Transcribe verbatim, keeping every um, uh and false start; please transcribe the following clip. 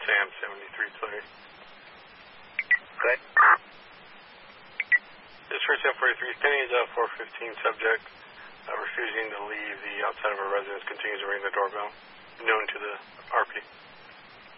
Sam seventy-three twenty. Okay. This for Sam forty-three, standing is a four fifteen subject, uh, refusing to leave the outside of our residence, continues to ring the doorbell, known to the R P.